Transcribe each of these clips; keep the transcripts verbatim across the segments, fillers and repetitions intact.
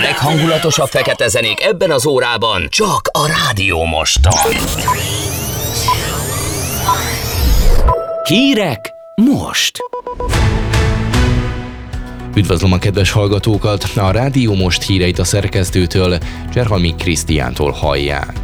leghangulatosabb fekete zenék ebben az órában csak a Rádió Moston. Hírek most! Üdvözlöm a kedves hallgatókat! A Rádió Most híreit a szerkesztőtől, Cserhalmi Krisztiántól hallják.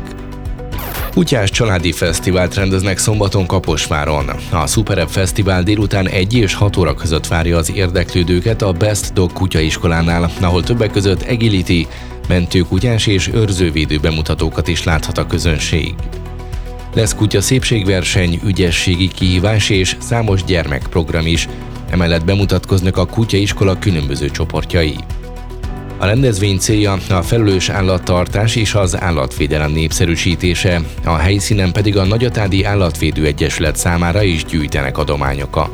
Kutyás családi fesztivált rendeznek szombaton Kaposváron. A Superebb Fesztivál délután egy és hat óra között várja az érdeklődőket a Best Dog kutyaiskolánál, ahol többek között agility, mentőkutyás és őrzővédő bemutatókat is láthat a közönség. Lesz kutya szépségverseny, ügyességi kihívás és számos gyermekprogram is, emellett bemutatkoznak a kutyaiskola különböző csoportjai. A rendezvény célja a felelős állattartás és az állatvédelem népszerűsítése, a helyszínen pedig a Nagyatádi Állatvédő Egyesület számára is gyűjtenek adományokat.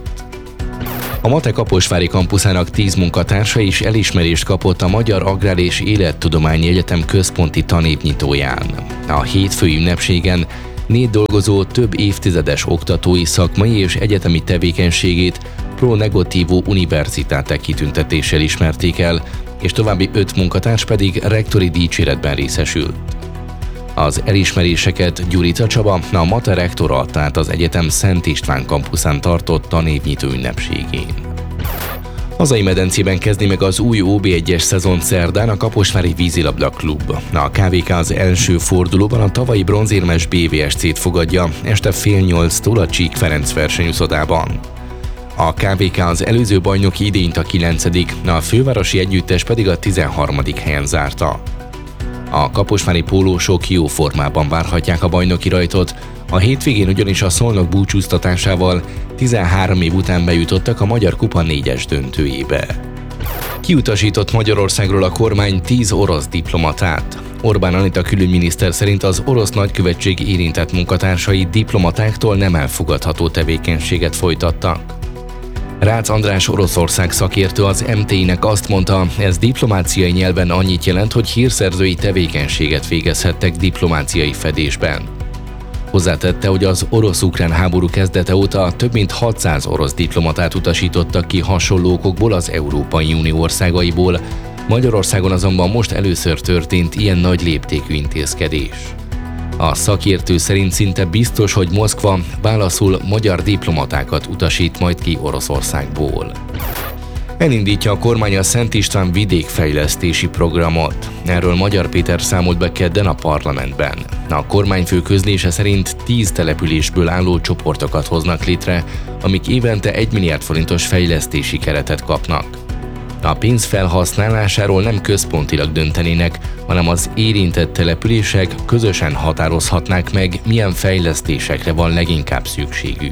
A MATE Kaposvári kampuszának tíz munkatársa is elismerést kapott a Magyar Agrár és Élettudományi Egyetem központi tanévnyitóján. A hétfői ünnepségen négy dolgozó több évtizedes oktatói, szakmai és egyetemi tevékenységét Pro Negativo Universitate kitüntetéssel ismerték el, és további öt munkatárs pedig rektori dicséretben részesült. Az elismeréseket Gyurica Csaba, a MATE rektora adta át az egyetem Szent István kampuszán tartott tanévnyitó ünnepségén. Hazai medencében kezdi meg az új ó bé egyes szezon szerdán a Kaposvári Vízilabda Klub. A ká vé ká az első fordulóban a tavalyi bronzérmes bé vé es cét fogadja este fél nyolctól a Csík Ferenc versenyszodában. A ká vé ká az előző bajnoki idényt a kilencedik, a fővárosi együttes pedig a tizenharmadik helyen zárta. A kaposvári pólósok jó formában várhatják a bajnoki rajtot, a hétvégén ugyanis a Szolnok búcsúztatásával tizenhárom év után bejutottak a Magyar Kupa négyes döntőjébe. Kiutasított Magyarországról a kormány tíz orosz diplomatát. Orbán Anita külügyminiszter szerint az orosz nagykövetség érintett munkatársai diplomatáktól nem elfogadható tevékenységet folytattak. Rácz András Oroszország szakértő az em té i-nek azt mondta, ez diplomáciai nyelven annyit jelent, hogy hírszerzői tevékenységet végezhettek diplomáciai fedésben. Hozzátette, hogy az orosz-ukrán háború kezdete óta több mint hatszáz orosz diplomatát utasítottak ki hasonló okokból az Európai Unió országaiból, Magyarországon azonban most először történt ilyen nagy léptékű intézkedés. A szakértő szerint szinte biztos, hogy Moszkva válaszul magyar diplomatákat utasít majd ki Oroszországból. Elindítja a kormány a Szent István vidékfejlesztési programot. Erről Magyar Péter számolt be kedden a parlamentben. A kormányfő közlése szerint tíz településből álló csoportokat hoznak létre, amik évente egy milliárd forintos fejlesztési keretet kapnak. A pénz felhasználásáról nem központilag döntenének, hanem az érintett települések közösen határozhatnák meg, milyen fejlesztésekre van leginkább szükségük.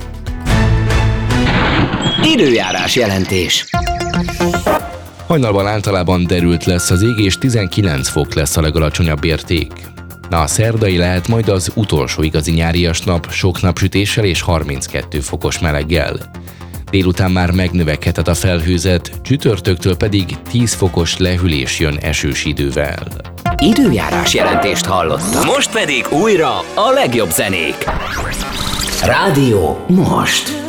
Időjárás jelentés. Hajnalban általában derült lesz az ég, és tizenkilenc fok lesz a legalacsonyabb érték. A szerdai lehet majd az utolsó igazi nyárias nap, sok napsütéssel és harminckettő fokos meleggel. Délután már megnövekedhet a felhőzet, csütörtöktől pedig tíz fokos lehűlés jön esős idővel. Időjárás jelentést hallottak. Most pedig újra a legjobb zenék. Rádió Most.